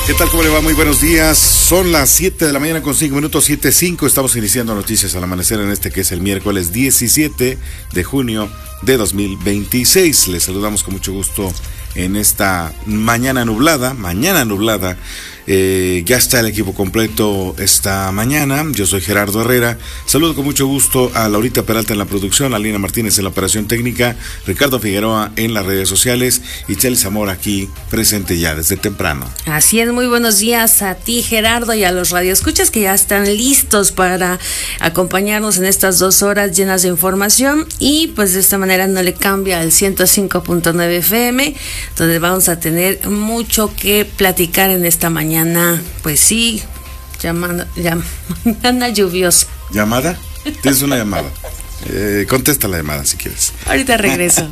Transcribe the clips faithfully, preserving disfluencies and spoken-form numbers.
¿Qué tal? ¿Cómo le va? Muy buenos días. Son las siete de la mañana con cinco minutos, siete cinco. Estamos iniciando noticias al amanecer en este que es el miércoles diecisiete de junio de dos mil veintiséis. Les saludamos con mucho gusto en esta mañana nublada, mañana nublada. Eh, ya está el equipo completo esta mañana. Yo soy Gerardo Herrera. Saludo con mucho gusto a Laurita Peralta en la producción, a Lina Martínez en la operación técnica, Ricardo Figueroa en las redes sociales y Chel Zamora aquí presente ya desde temprano. Así es, muy buenos días a ti, Gerardo, y a los radioescuchas que ya están listos para acompañarnos en estas dos horas llenas de información, y pues de esta manera no le cambia al ciento cinco punto nueve F M, donde vamos a tener mucho que platicar en esta mañana. Pues sí, llamada, llamada lluviosa. ¿Llamada? Tienes una llamada. Eh, contesta la llamada si quieres. Ahorita regreso.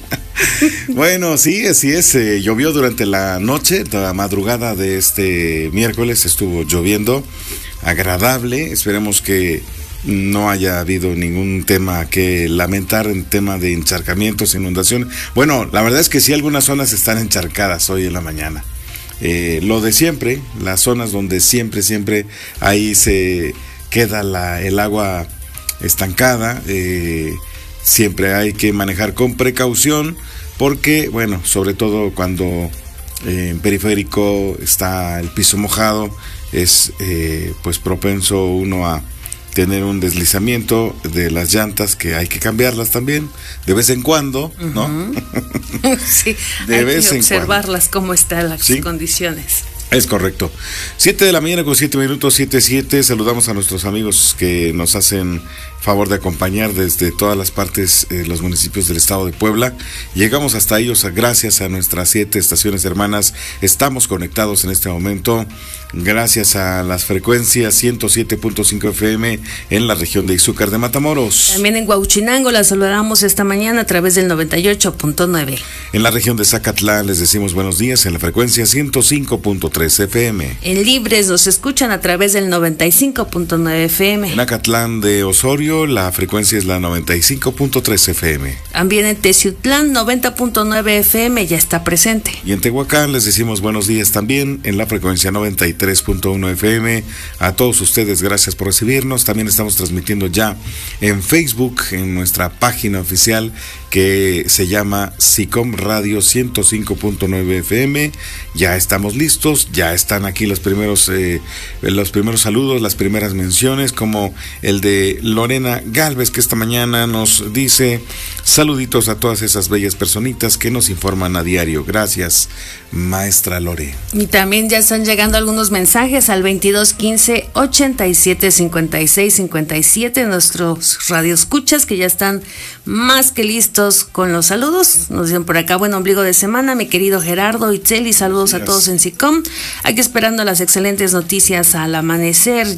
Bueno, sí, así es. Eh, llovió durante la noche, la madrugada de este miércoles estuvo lloviendo, agradable. Esperemos que no haya habido ningún tema que lamentar en tema de encharcamientos, inundación. Bueno, la verdad es que sí, algunas zonas están encharcadas hoy en la mañana. Eh, lo de siempre, las zonas donde siempre, siempre ahí se queda la, el agua estancada, eh, siempre hay que manejar con precaución, porque, bueno, sobre todo cuando eh, en periférico está el piso mojado, es eh, pues propenso uno a tener un deslizamiento de las llantas, que hay que cambiarlas también de vez en cuando, ¿no? Uh-huh. Sí, de hay vez que en observarlas cuando. Cómo están las ¿Sí? condiciones. Es correcto. Siete de la mañana con siete minutos, siete siete. Saludamos a nuestros amigos que nos hacen favor de acompañar desde todas las partes, eh, los municipios del estado de Puebla. Llegamos hasta ellos gracias a nuestras siete estaciones hermanas. Estamos conectados en este momento gracias a las frecuencias ciento siete punto cinco F M en la región de Izúcar de Matamoros. También en Huauchinango la saludamos esta mañana a través del noventa y ocho punto nueve. En la región de Zacatlán les decimos buenos días en la frecuencia ciento cinco punto tres F M. En Libres nos escuchan a través del noventa y cinco punto nueve F M. En Acatlán de Osorio la frecuencia es la noventa y cinco punto tres F M. También en Teciutlán noventa punto nueve F M ya está presente. Y en Tehuacán les decimos buenos días también en la frecuencia noventa y tres punto uno F M. A todos ustedes, gracias por recibirnos. También estamos transmitiendo ya en Facebook, en nuestra página oficial que se llama SICOM Radio ciento cinco punto nueve F M. Ya estamos listos, ya están aquí los primeros eh, los primeros saludos, las primeras menciones, como el de Lorena Galvez, que esta mañana nos dice saluditos a todas esas bellas personitas que nos informan a diario. Gracias, maestra Lore. Y también ya están llegando algunos mensajes al veintidós quince ochenta y siete cincuenta y seis cincuenta y siete, nuestros radioescuchas que ya están más que listos con los saludos. Nos dicen por acá, buen ombligo de semana, mi querido Gerardo Itzel, y saludos Gracias. A todos en SICOM. Aquí esperando las excelentes noticias al amanecer.